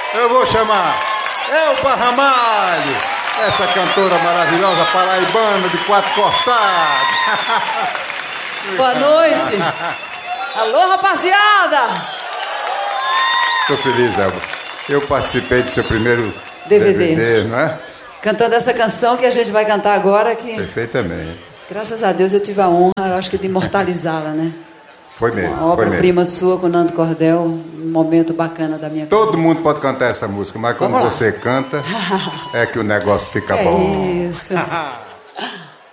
eu vou chamar Elba Ramalho, essa cantora maravilhosa paraibana de Quatro Costados. Boa noite. Alô, rapaziada. Estou feliz, Elba. Eu participei do seu primeiro DVD, não é? Cantando essa canção que a gente vai cantar agora. Que, perfeitamente. graças a Deus eu tive a honra, eu acho que de imortalizá-la, né? Foi mesmo. Uma obra-prima sua com o Nando Cordel, um momento bacana da minha Todo mundo pode cantar essa música, mas quando você canta, é que o negócio fica bom. Isso.